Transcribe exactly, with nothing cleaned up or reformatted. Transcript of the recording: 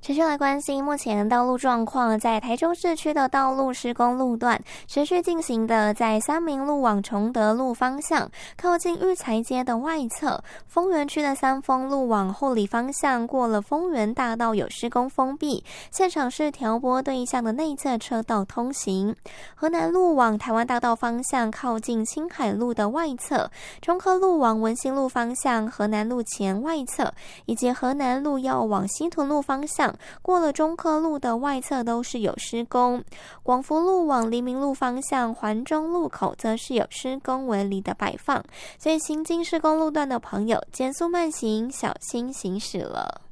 持续来关心目前道路状况，在台中市区的道路施工路段持续进行的，在三民路往崇德路方向，靠近育才街的外侧，丰原区的三丰路往后里方向，过了丰原大道有施工封闭，现场是调拨对向的内侧车道通行。河南路往台湾大道方向，靠近青海路的外侧，中科路往文心路方向，河南路前外侧，以及河南路要往西屯路方向，过了中科路的外侧都是有施工。广福路往黎明路方向，环中路口则是有施工围篱的摆放，所以行经施工路段的朋友减速慢行，小心行驶了。